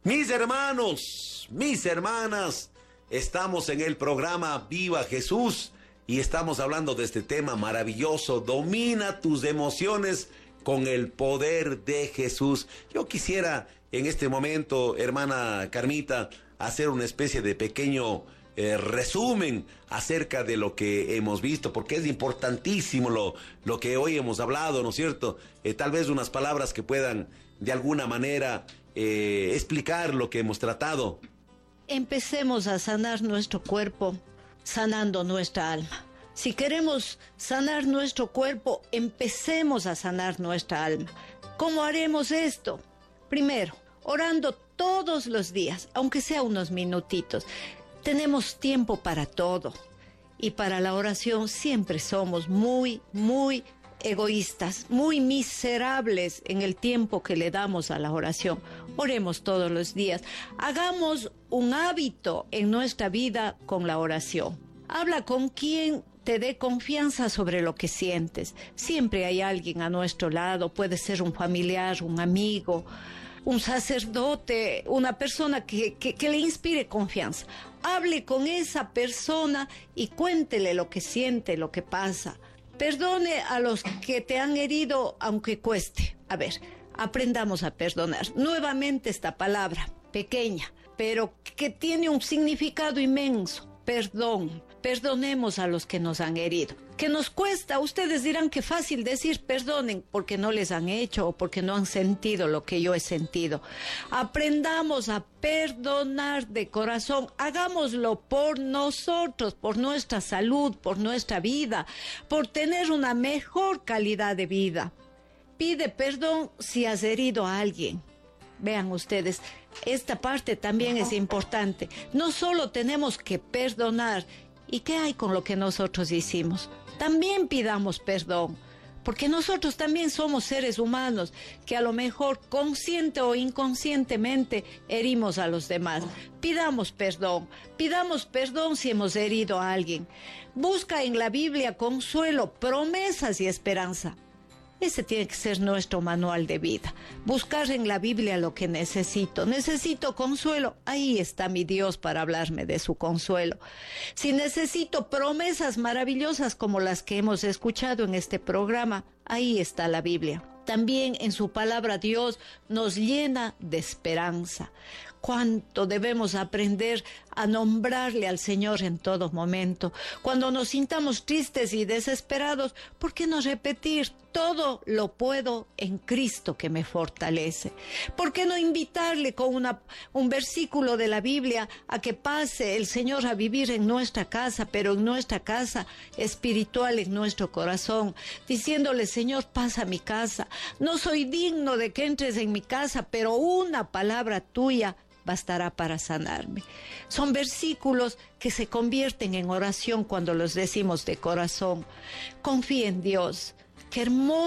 Mis hermanos, mis hermanas, estamos en el programa Viva Jesús y estamos hablando de este tema maravilloso. Domina tus emociones con el poder de Jesús. Yo quisiera en este momento, hermana Carmita, hacer una especie de pequeño resumen acerca de lo que hemos visto, porque es importantísimo lo que hoy hemos hablado, ¿no es cierto? Tal vez unas palabras que puedan de alguna manera explicar lo que hemos tratado. Empecemos a sanar nuestro cuerpo, sanando nuestra alma. Si queremos sanar nuestro cuerpo, empecemos a sanar nuestra alma. ¿Cómo haremos esto? Primero, orando todos los días, aunque sea unos minutitos. Tenemos tiempo para todo. Y para la oración siempre somos muy egoístas, muy miserables en el tiempo que le damos a la oración. Oremos todos los días. Hagamos un hábito en nuestra vida con la oración. Habla con quien te dé confianza sobre lo que sientes. Siempre hay alguien a nuestro lado, puede ser un familiar, un amigo, un sacerdote, una persona que le inspire confianza. Hable con esa persona y cuéntele lo que siente, lo que pasa. Perdone a los que te han herido, aunque cueste. A ver, aprendamos a perdonar. Nuevamente esta palabra, pequeña, pero que tiene un significado inmenso. Perdón. Perdonemos a los que nos han herido. ¿Qué nos cuesta? Ustedes dirán que fácil decir perdonen porque no les han hecho o porque no han sentido lo que yo he sentido. Aprendamos a perdonar de corazón. Hagámoslo por nosotros, por nuestra salud, por nuestra vida, por tener una mejor calidad de vida. Pide perdón si has herido a alguien. Vean ustedes, esta parte también es importante. No solo tenemos que perdonar. ¿Y qué hay con lo que nosotros hicimos? También pidamos perdón, porque nosotros también somos seres humanos que a lo mejor consciente o inconscientemente herimos a los demás. Pidamos perdón si hemos herido a alguien. Busca en la Biblia consuelo, promesas y esperanza. Ese tiene que ser nuestro manual de vida. Buscar en la Biblia lo que necesito. Necesito consuelo. Ahí está mi Dios para hablarme de su consuelo. Si necesito promesas maravillosas como las que hemos escuchado en este programa, ahí está la Biblia. También en su palabra Dios nos llena de esperanza. Cuánto debemos aprender a nombrarle al Señor en todo momento. Cuando nos sintamos tristes y desesperados, ¿por qué no repetir? Todo lo puedo en Cristo que me fortalece. ¿Por qué no invitarle con un versículo de la Biblia a que pase el Señor a vivir en nuestra casa, pero en nuestra casa espiritual, en nuestro corazón, diciéndole, Señor, pasa a mi casa. No soy digno de que entres en mi casa, pero una palabra tuya bastará para sanarme. Son versículos que se convierten en oración cuando los decimos de corazón. Confía en Dios. Qué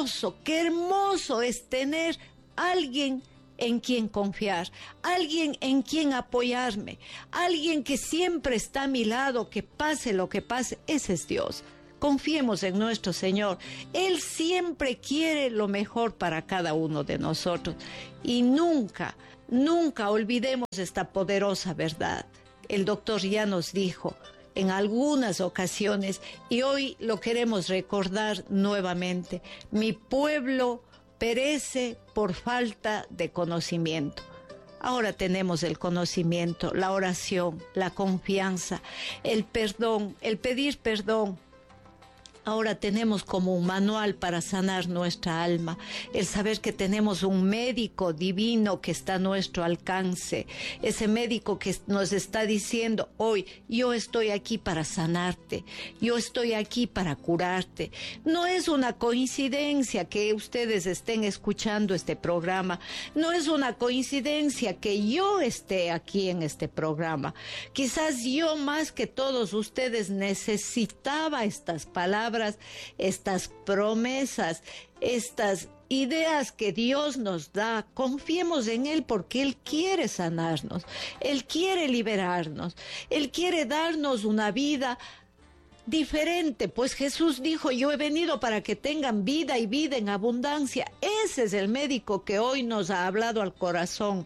hermoso es tener alguien en quien confiar, alguien en quien apoyarme, alguien que siempre está a mi lado, que pase lo que pase. Ese es Dios. Confiemos en nuestro Señor. Él siempre quiere lo mejor para cada uno de nosotros. Y nunca olvidemos esta poderosa verdad. El doctor ya nos dijo en algunas ocasiones, y hoy lo queremos recordar nuevamente: mi pueblo perece por falta de conocimiento. Ahora tenemos el conocimiento, la oración, la confianza, el perdón, el pedir perdón. Ahora tenemos como un manual para sanar nuestra alma, el saber que tenemos un médico divino que está a nuestro alcance, ese médico que nos está diciendo hoy, yo estoy aquí para sanarte, yo estoy aquí para curarte. No es una coincidencia que ustedes estén escuchando este programa, no es una coincidencia que yo esté aquí en este programa. Quizás yo más que todos ustedes necesitaba estas palabras, estas promesas, estas ideas que Dios nos da. Confiemos en Él porque Él quiere sanarnos, Él quiere liberarnos, Él quiere darnos una vida diferente, pues Jesús dijo, yo he venido para que tengan vida y vida en abundancia. Ese es el médico que hoy nos ha hablado al corazón.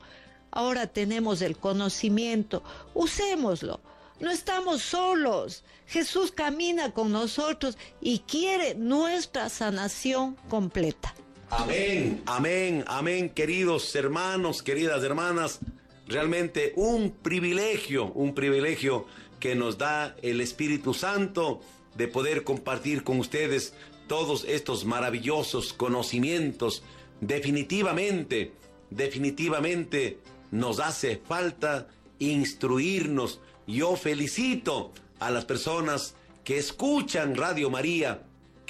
ahora tenemos el conocimiento, usémoslo. No estamos solos. Jesús camina con nosotros y quiere nuestra sanación completa. Amén, amén, amén, queridos hermanos, queridas hermanas. Realmente un privilegio que nos da el Espíritu Santo de poder compartir con ustedes todos estos maravillosos conocimientos. Definitivamente nos hace falta instruirnos. Yo felicito a las personas que escuchan Radio María,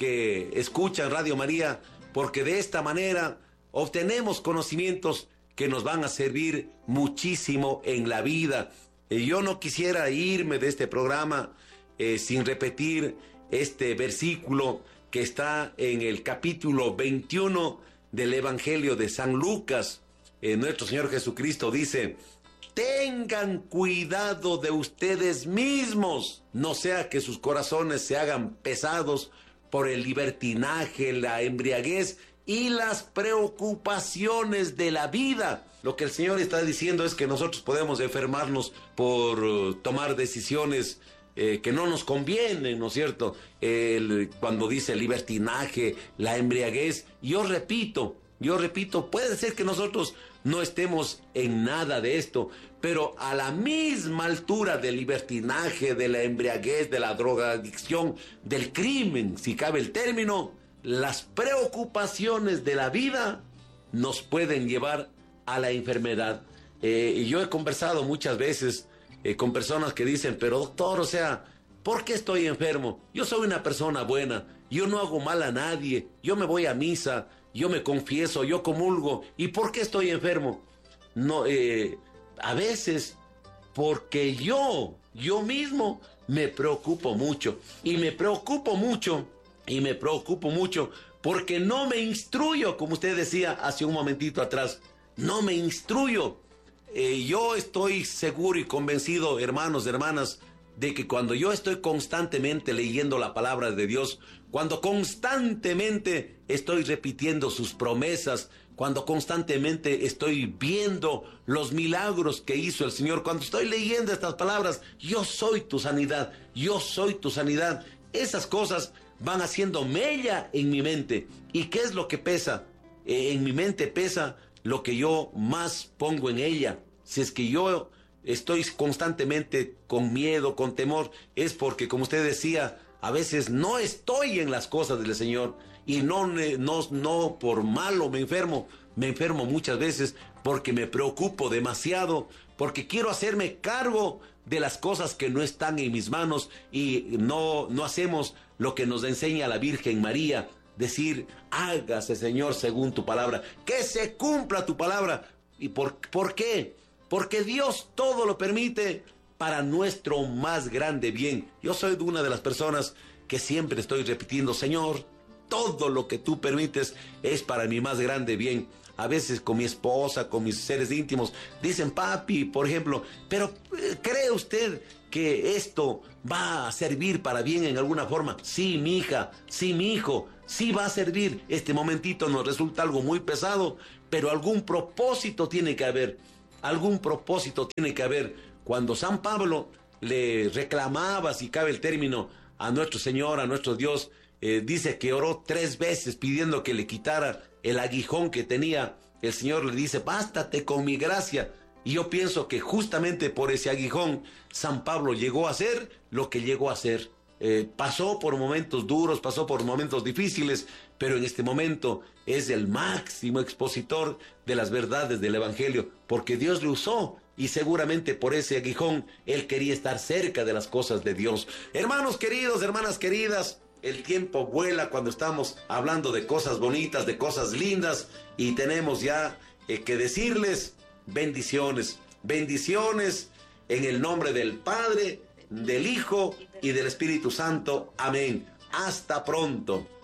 porque de esta manera obtenemos conocimientos que nos van a servir muchísimo en la vida. Yo no quisiera irme de este programa sin repetir este versículo que está en el capítulo 21 del Evangelio de San Lucas. Nuestro Señor Jesucristo dice: tengan cuidado de ustedes mismos, no sea que sus corazones se hagan pesados por el libertinaje, la embriaguez y las preocupaciones de la vida. Lo que el Señor está diciendo es que nosotros podemos enfermarnos por tomar decisiones que no nos convienen, ¿no es cierto? Cuando dice libertinaje, la embriaguez, yo repito, puede ser que nosotros no estemos en nada de esto, pero a la misma altura del libertinaje, de la embriaguez, de la drogadicción, del crimen, si cabe el término, las preocupaciones de la vida nos pueden llevar a la enfermedad. Y yo he conversado muchas veces con personas que dicen: pero doctor, o sea, ¿por qué estoy enfermo? Yo soy una persona buena, yo no hago mal a nadie, yo me voy a misa, yo me confieso, yo comulgo. ¿Y por qué estoy enfermo? No, a veces porque yo mismo me preocupo mucho. Y me preocupo mucho porque no me instruyo, como usted decía hace un momentito atrás. No me instruyo. Yo estoy seguro y convencido, hermanos, hermanas, de que cuando yo estoy constantemente leyendo la palabra de Dios, cuando constantemente estoy repitiendo sus promesas, cuando constantemente estoy viendo los milagros que hizo el Señor, cuando estoy leyendo estas palabras: yo soy tu sanidad, yo soy tu sanidad, esas cosas van haciendo mella en mi mente. ¿Y qué es lo que pesa? En mi mente pesa lo que yo más pongo en ella. Si es que yo estoy constantemente con miedo, con temor, es porque, como usted decía, a veces no estoy en las cosas del Señor. Y no por malo me enfermo muchas veces porque me preocupo demasiado, porque quiero hacerme cargo de las cosas que no están en mis manos, y no hacemos lo que nos enseña la Virgen María: decir: hágase, Señor, según tu palabra, que se cumpla tu palabra. ¿Y por qué? Porque Dios todo lo permite para nuestro más grande bien. Yo soy una de las personas que siempre estoy repitiendo: Señor, todo lo que tú permites es para mi más grande bien. A veces con mi esposa, con mis seres íntimos, dicen: papi, por ejemplo, pero ¿cree usted que esto va a servir para bien en alguna forma? Sí, mi hija, sí, mi hijo, sí va a servir. Este momentito nos resulta algo muy pesado, pero algún propósito tiene que haber. Cuando San Pablo le reclamaba, si cabe el término, a nuestro Señor, a nuestro Dios, dice que oró 3 veces pidiendo que le quitara el aguijón que tenía. El Señor le dice: bástate con mi gracia. Y yo pienso que justamente por ese aguijón San Pablo llegó a ser lo que llegó a ser. Pasó por momentos duros, pasó por momentos difíciles, pero en este momento es el máximo expositor de las verdades del Evangelio, porque Dios le usó, y seguramente por ese aguijón él quería estar cerca de las cosas de Dios. Hermanos queridos, hermanas queridas, el tiempo vuela cuando estamos hablando de cosas bonitas, de cosas lindas, y tenemos ya que decirles bendiciones. Bendiciones en el nombre del Padre, del Hijo y del Espíritu Santo. Amén. Hasta pronto.